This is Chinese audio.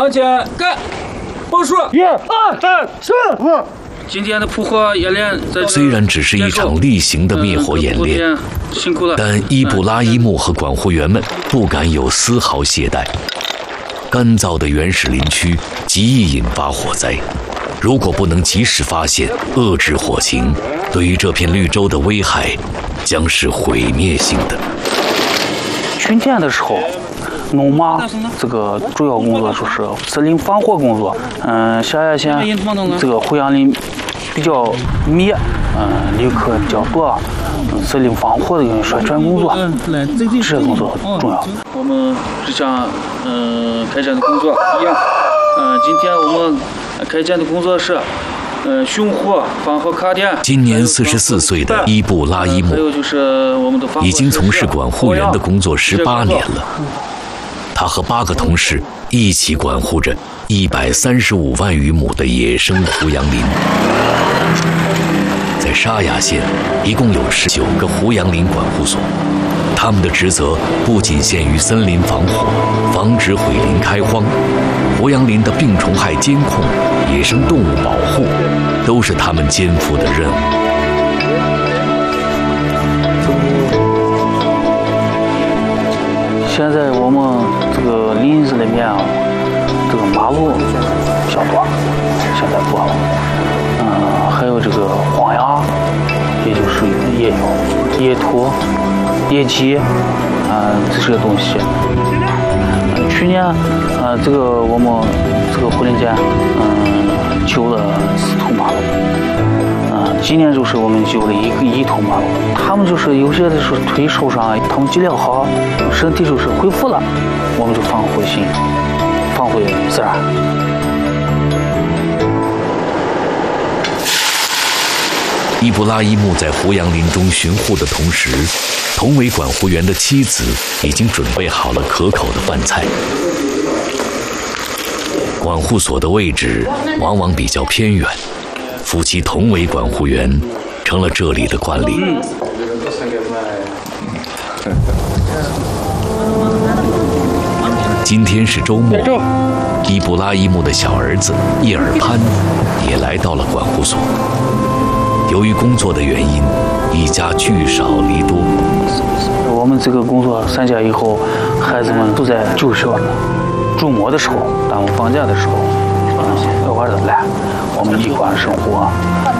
向前干，报数 1、2、3、4、5。 今天的扑火演练， 虽然只是一场例行的灭火演练， 辛苦了。 但伊布拉伊木和管护员们不敢有丝毫懈怠。干燥的原始林区极易引发火灾，如果不能及时发现、遏制火情，对于这片绿洲的危害将是毁灭性的。 春天的时候，我妈这个主要工作就是森林防火工作。下叶县这个胡杨林比较密，游客比较多，森林防火的宣传工作，这些工作很重要。 我们就像开展的工作一样，今天我们开展的工作是凶火防火卡点。 今年44岁的伊布拉伊木，已经从事管护员的工作18年了。他和8个同事一起管护着135万余亩的野生胡杨林。在沙雅县，一共有19个胡杨林管护所，他们的职责不仅限于森林防火、防止毁林开荒，胡杨林的病虫害监控、野生动物保护，都是他们肩负的任务。 现在我们这个林子里面啊，这个马路比较多，现在多了。还有这个荒崖，也就是也有野兔、野鸡，这些东西。去年这个我们这个胡林间修了4头马路，今年就是我们修了一头马路。他们就是有些的时候腿受伤，他们治疗好，身体就是恢复了，我们就放回心，放回自然。 伊布拉伊木在胡杨林中巡护的同时，同为管护员的妻子已经准备好了可口的饭菜。管护所的位置往往比较偏远，夫妻同为管护员，成了这里的惯例。今天是周末，伊布拉伊木的小儿子叶尔潘也来到了管护所。由于工作的原因，一家聚少离多。 我们这个工作3天以后，孩子们都在就学，周末的时候，他们放假的时候，偶尔的来，我们一块生活。